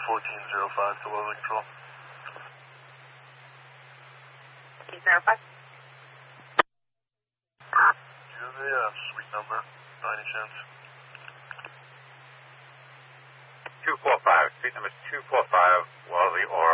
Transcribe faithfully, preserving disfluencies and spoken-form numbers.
fourteen zero five to Weather Control. fourteen zero five. Do you have a uh, suite number, by any chance? two four five, suite number two four five, Wally or